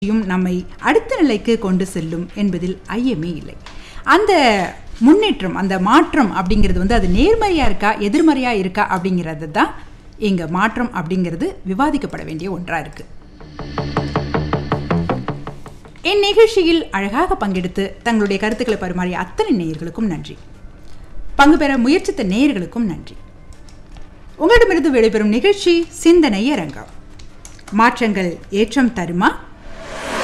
நம்மை அடுத்த நிலைக்கு கொண்டு செல்லும் என்பதில் ஐயமே இல்லை. அந்த முன்னேற்றம், அந்த மாற்றம் அப்படிங்கிறது அது நேர்மறையா இருக்கா எதிர்மறையா இருக்கா அப்படிங்கிறது தான் இங்க மாற்றம் அப்படிங்கிறது விவாதிக்கப்பட வேண்டிய ஒன்றா இருக்கு. என் நிகழ்ச்சியில் அழகாக பங்கெடுத்து தங்களுடைய கருத்துக்களை பரிமாறிய அத்தனை நேயர்களுக்கும் நன்றி. பங்கு பெற முயற்சித்த நேயர்களுக்கும் நன்றி. உங்களிடமிருந்து விடைபெறும் நிகழ்ச்சி சிந்தனை அரங்கம். மாற்றங்கள் ஏற்றம் தருமா?